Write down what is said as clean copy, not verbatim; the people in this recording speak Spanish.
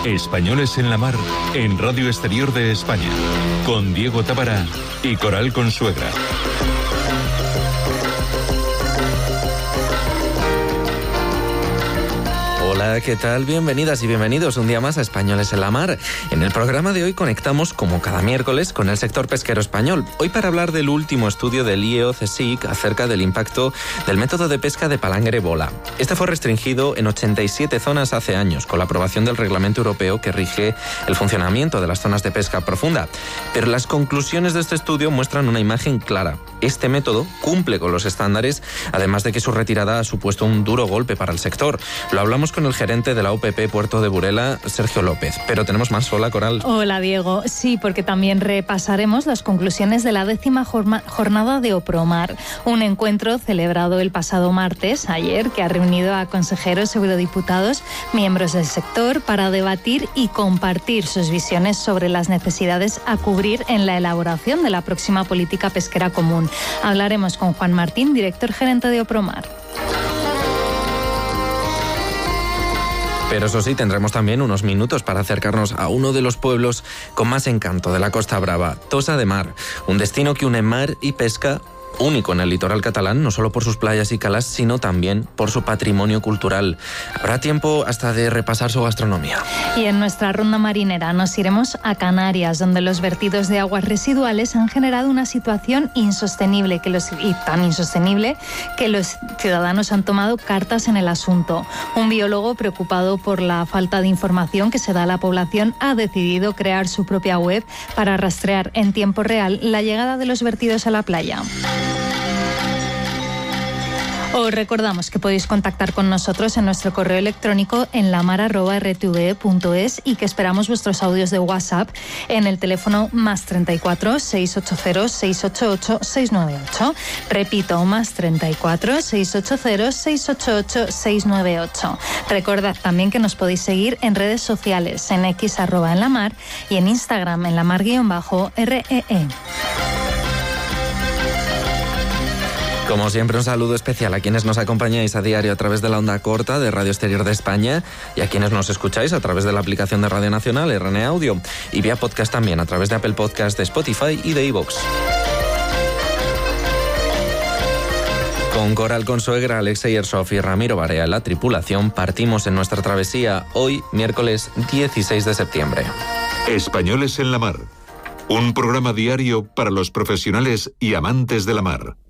Españoles en la Mar, en Radio Exterior de España, con Diego Tábara y Coral Consuegra. Hola, ¿qué tal? Bienvenidas y bienvenidos un día más a Españoles en la Mar. En el programa de hoy conectamos, como cada miércoles, con el sector pesquero español. Hoy para hablar del último estudio del IEO-CSIC acerca del impacto del método de pesca de palangre bola. Este fue restringido en 87 zonas hace años, con la aprobación del reglamento europeo que rige el funcionamiento de las zonas de pesca profunda. Pero las conclusiones de este estudio muestran una imagen clara. Este método cumple con los estándares, además de que su retirada ha supuesto un duro golpe para el sector. Lo hablamos con el gerente de la UPP Puerto de Burela, Sergio López. Pero tenemos más. Hola, Coral. Hola, Diego. Sí, porque también repasaremos las conclusiones de la 10ª jornada de Opromar, un encuentro celebrado el pasado martes, ayer, que ha reunido a consejeros, eurodiputados, miembros del sector, para debatir y compartir sus visiones sobre las necesidades a cubrir en la elaboración de la próxima política pesquera común. Hablaremos con Juan Martín, director gerente de Opromar. Pero eso sí, tendremos también unos minutos para acercarnos a uno de los pueblos con más encanto de la Costa Brava, Tossa de Mar, un destino que une mar y pesca único en el litoral catalán, no solo por sus playas y calas, sino también por su patrimonio cultural. Habrá tiempo hasta de repasar su gastronomía. Y en nuestra ronda marinera nos iremos a Canarias, donde los vertidos de aguas residuales han generado una situación insostenible tan insostenible que los ciudadanos han tomado cartas en el asunto. Un biólogo preocupado por la falta de información que se da a la población ha decidido crear su propia web para rastrear en tiempo real la llegada de los vertidos a la playa. Os recordamos que podéis contactar con nosotros en nuestro correo electrónico en lamar@rtve.es y que esperamos vuestros audios de WhatsApp en el teléfono +34 680 688 698. Repito, +34 680 688 698. Recordad también que nos podéis seguir en redes sociales, en X @enlamar y en Instagram en lamar_REE. Como siempre, un saludo especial a quienes nos acompañáis a diario a través de la onda corta de Radio Exterior de España y a quienes nos escucháis a través de la aplicación de Radio Nacional, RNA Audio, y vía podcast también a través de Apple Podcast, de Spotify y de iVoox. Con Coral Consuegra, Alexei Ersov y Ramiro Barea en la tripulación, partimos en nuestra travesía hoy, miércoles 16 de septiembre. Españoles en la Mar, un programa diario para los profesionales y amantes de la mar.